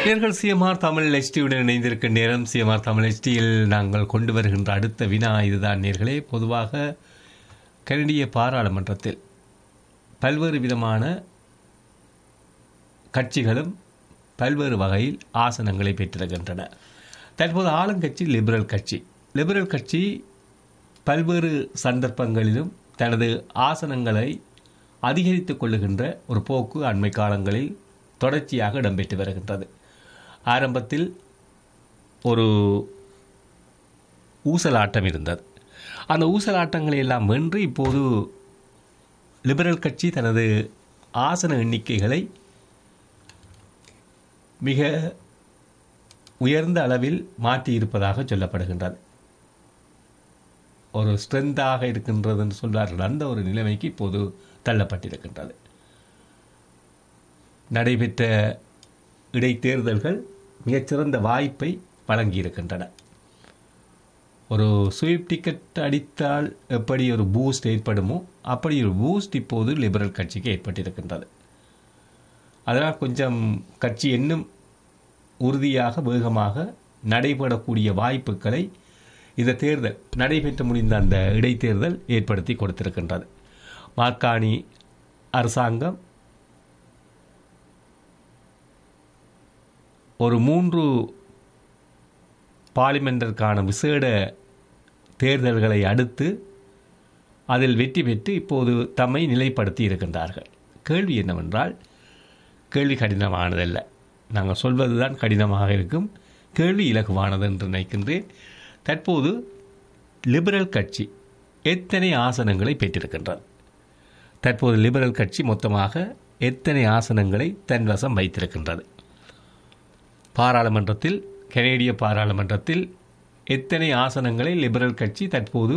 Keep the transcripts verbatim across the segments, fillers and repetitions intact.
நேர்கள் சிஎம்ஆர் தமிழ் எஸ்டியுடன் இணைந்திருக்க நேரம். சிஎம்ஆர் தமிழ் எஸ்டியில் நாங்கள் கொண்டு வருகின்ற அடுத்த வினா இதுதான் நேர்களே. பொதுவாக கனடிய பாராளுமன்றத்தில் பல்வேறு விதமான கட்சிகளும் பல்வேறு வகையில் ஆசனங்களை பெற்றிருக்கின்றன. தற்போது ஆளுங்கட்சி லிபரல் கட்சி. லிபரல் கட்சி பல்வேறு சந்தர்ப்பங்களிலும் தனது ஆசனங்களை அதிகரித்துக் கொள்ளுகின்ற ஒரு போக்கு அண்மை காலங்களில் தொடர்ச்சியாக இடம்பெற்று வருகின்றது. ஆரம்பத்தில் ஒரு ஊசலாட்டம் இருந்தது. அந்த ஊசலாட்டங்களை எல்லாம் வென்று இப்போது லிபரல் கட்சி தனது ஆசன எண்ணிக்கைகளை மிக உயர்ந்த அளவில் மாற்றியிருப்பதாக சொல்லப்படுகின்றது. ஒரு ஸ்ட்ரென்த்தாக இருக்கின்றது என்று சொல்வார்கள். அந்த ஒரு நிலைமைக்கு இப்போது தள்ளப்பட்டிருக்கின்றது. நடைபெற்ற இடைத்தேர்தல்கள் மிகச்சிறந்த வாய்ப்பை வழங்கியிருக்கின்றன. ஒரு ஸ்வீப் டிக்கெட் அடித்தால் எப்படி ஒரு பூஸ்ட் ஏற்படுமோ அப்படி ஒரு பூஸ்ட் இப்போது லிபரல் கட்சிக்கு ஏற்பட்டிருக்கின்றது. அதனால் கொஞ்சம் கட்சி இன்னும் உறுதியாக வேகமாக நடைபெறக்கூடிய வாய்ப்புகளை இந்த தேர்தல் நடைபெற்று முடிந்த அந்த இடைத்தேர்தல் ஏற்படுத்தி கொடுத்திருக்கின்றது. மார்கானி அரசாங்கம் ஒரு மூன்று பார்லிமென்டிற்கான விசேட தேர்தல்களை அடுத்து அதில் வெற்றி பெற்று இப்போது தம்மை நிலைப்படுத்தி இருக்கின்றார்கள். கேள்வி என்னவென்றால், கேள்வி கடினமானதல்ல, நாங்கள் சொல்வது தான் கடினமாக இருக்கும். கேள்வி இலகுவானது என்று நினைக்கின்றேன். தற்போது லிபரல் கட்சி எத்தனை ஆசனங்களை பெற்றிருக்கின்றது? தற்போது லிபரல் கட்சி மொத்தமாக எத்தனை ஆசனங்களை தன்வசம் வைத்திருக்கின்றது? பாராளுமன்றத்தில், கனேடிய பாராளுமன்றத்தில் எத்தனை ஆசனங்களை லிபரல் கட்சி தற்போது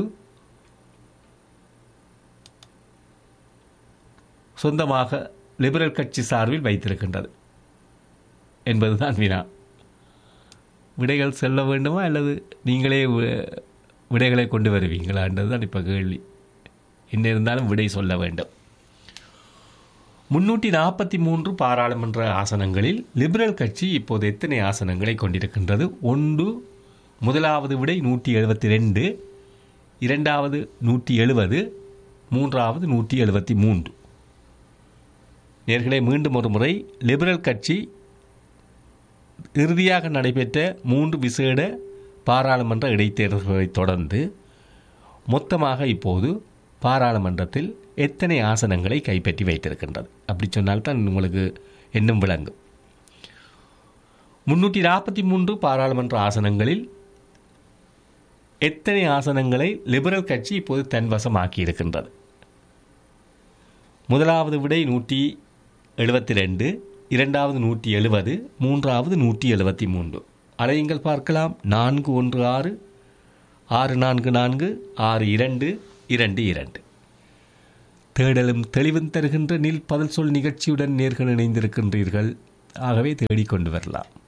சொந்தமாக லிபரல் கட்சி சார்பில் வைத்திருக்கின்றது என்பதுதான் வினா. விடைகள் செல்ல வேண்டுமா அல்லது நீங்களே விடைகளை கொண்டு வருவீங்களா என்றதுதான் இப்போ கேள்வி. என்ன இருந்தாலும் விடை சொல்ல வேண்டும். முன்னூற்றி நாற்பத்தி மூன்று பாராளுமன்ற ஆசனங்களில் லிபரல் கட்சி இப்போது எத்தனை ஆசனங்களை கொண்டிருக்கின்றது? ஒன்று, முதலாவது விடை நூற்றி எழுபத்தி ரெண்டு, இரண்டாவது நூற்றி எழுபது, மூன்றாவது நூற்றி எழுபத்தி மூன்று. நேர்களே, மீண்டும் ஒரு முறை, லிபரல் கட்சி இறுதியாக நடைபெற்ற மூன்று விசேட பாராளுமன்ற இடைத்தேர்தல்களை தொடர்ந்து மொத்தமாக இப்போது பாராளுமன்றத்தில் எத்தனை ஆசனங்களை கைப்பற்றி வைத்திருக்கின்றது? அப்படி சொன்னால்தான் உங்களுக்கு இன்னும் விளங்கும். முன்னூற்றி நாற்பத்தி மூன்று பாராளுமன்ற ஆசனங்களில் எத்தனை ஆசனங்களை லிபரல் கட்சி இப்போது தன்வசமாக்கி இருக்கின்றது? முதலாவது விடை நூற்றி எழுபத்தி ரெண்டு, இரண்டாவது நூற்றி எழுபது, மூன்றாவது நூற்றி எழுபத்தி மூன்று. அலையுங்கள் பார்க்கலாம். நான்கு ஒன்று ஆறு ஆறு நான்கு நான்கு ஆறு இரண்டு இரண்டு இரண்டு. தேடலும் தெளிவும் தருகின்ற நீல் பதில் சொல் நிகழ்ச்சியுடன் நேர்கள் இணைந்திருக்கின்றீர்கள். ஆகவே தேடிக்கொண்டு வரலாம்.